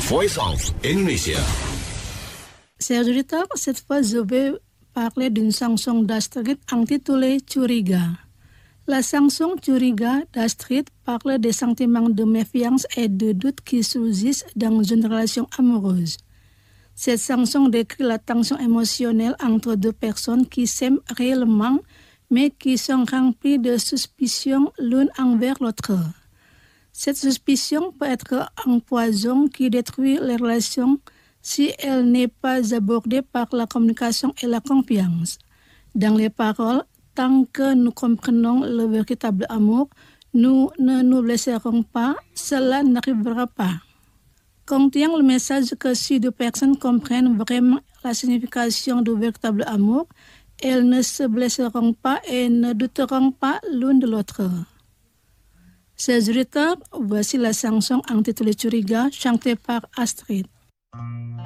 Voice of Indonesia. Chers auditeurs, cette fois je vais parler d'une chanson d'Astrid intitulée Curiga. La chanson Curiga d'Astrid parle des sentiments de méfiance et de doute qui surgissent dans une relation amoureuse. Cette chanson décrit la tension émotionnelle entre deux personnes qui s'aiment réellement mais qui sont remplies de suspicion l'une envers l'autre. Cette suspicion peut être un poison qui détruit les relations si elle n'est pas abordée par la communication et la confiance. Dans les paroles, tant que nous comprenons le véritable amour, nous ne nous blesserons pas, cela n'arrivera pas. Contient le message que si deux personnes comprennent vraiment la signification du véritable amour, elles ne se blesseront pas et ne douteront pas l'une de l'autre. Chers auditeurs, voici la chanson intitulée Curiga, chantée par Astrid.